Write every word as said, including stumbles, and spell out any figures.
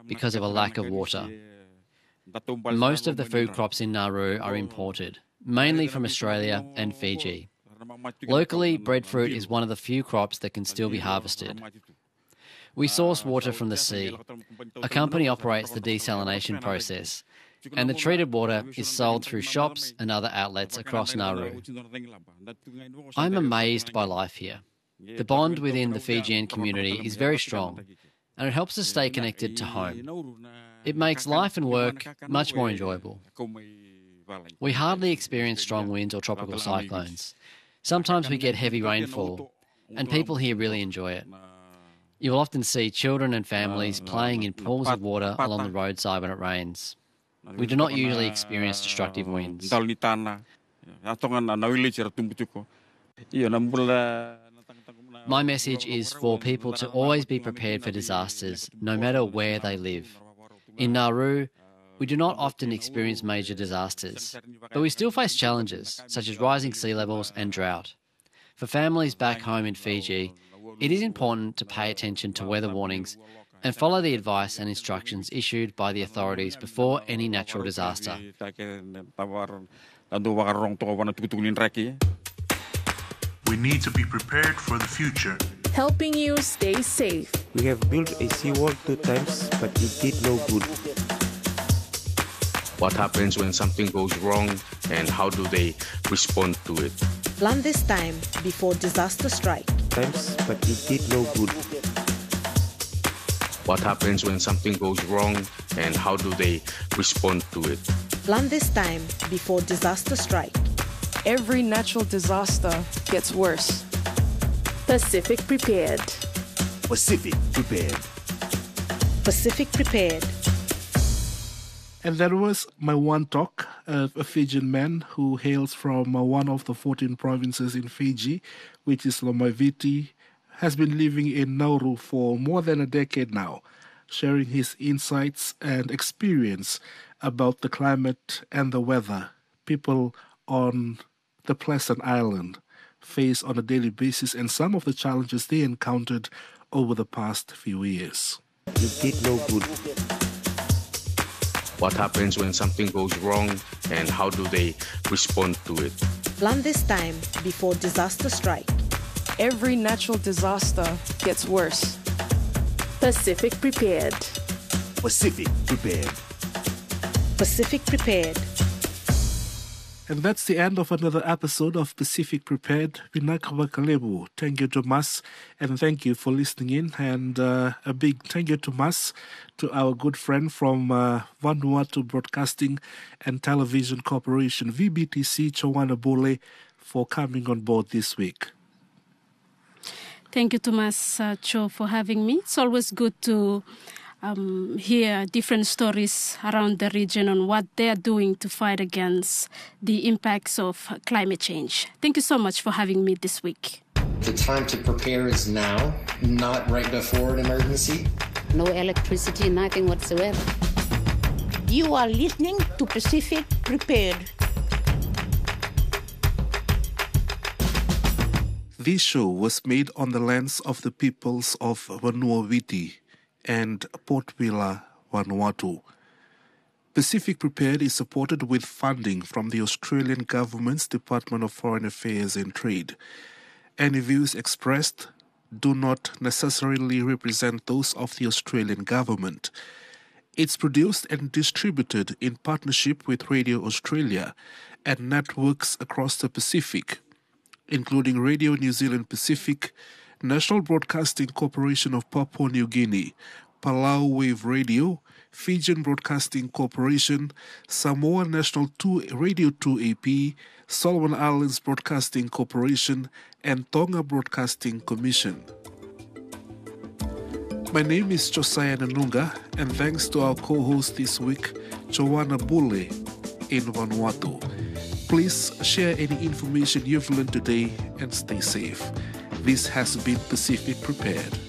because of a lack of water. Most of the food crops in Nauru are imported, mainly from Australia and Fiji. Locally, breadfruit is one of the few crops that can still be harvested. We source water from the sea. A company operates the desalination process, and the treated water is sold through shops and other outlets across Nauru. I'm amazed by life here. The bond within the Fijian community is very strong, and it helps us stay connected to home. It makes life and work much more enjoyable. We hardly experience strong winds or tropical cyclones. Sometimes we get heavy rainfall, and people here really enjoy it. You will often see children and families playing in pools of water along the roadside when it rains. We do not usually experience destructive winds. My message is for people to always be prepared for disasters, no matter where they live. In Nauru, we do not often experience major disasters, but we still face challenges, such as rising sea levels and drought. For families back home in Fiji, it is important to pay attention to weather warnings and follow the advice and instructions issued by the authorities before any natural disaster. We need to be prepared for the future. Helping you stay safe. We have built a seawall two times, but it did no good. What happens when something goes wrong and how do they respond to it? Plan this time before disaster strikes. Times, but it did no good. What happens when something goes wrong and how do they respond to it? Plan this time before disaster strikes. Every natural disaster gets worse. Pacific Prepared. Pacific Prepared. Pacific Prepared. And that was my one talk, uh, a Fijian man who hails from uh, one of the fourteen provinces in Fiji, which is Lomaiviti, has been living in Nauru for more than a decade now, sharing his insights and experience about the climate and the weather people on the Pleasant Island face on a daily basis and some of the challenges they encountered over the past few years. It did no good. What happens when something goes wrong and how do they respond to it? Plan this time before disaster strikes. Every natural disaster gets worse. Pacific Prepared. Pacific Prepared. Pacific Prepared. And that's the end of another episode of Pacific Prepared. Vinaka Kalebu. Thank you, Tomas, and thank you for listening in. And uh, a big thank you, Tomas, to our good friend from uh, Vanuatu Broadcasting and Television Corporation, V B T C, Chowana Bule, for coming on board this week. Thank you, Tomas uh, Cho, for having me. It's always good to Um, hear different stories around the region on what they're doing to fight against the impacts of climate change. Thank you so much for having me this week. The time to prepare is now, not right before an emergency. No electricity, nothing whatsoever. You are listening to Pacific Prepared. This show was made on the lands of the peoples of Vanuatu and Port Vila, Vanuatu. Pacific Prepared is supported with funding from the Australian Government's Department of Foreign Affairs and Trade. Any views expressed do not necessarily represent those of the Australian Government. It's produced and distributed in partnership with Radio Australia and networks across the Pacific, including Radio New Zealand Pacific, National Broadcasting Corporation of Papua New Guinea, Palau Wave Radio, Fijian Broadcasting Corporation, Samoa National two Radio two A P, Solomon Islands Broadcasting Corporation, and Tonga Broadcasting Commission. My name is Josiah Nanunga, and thanks to our co-host this week, Chowana Bule in Vanuatu. Please share any information you've learned today and stay safe. This has been Pacific Prepared.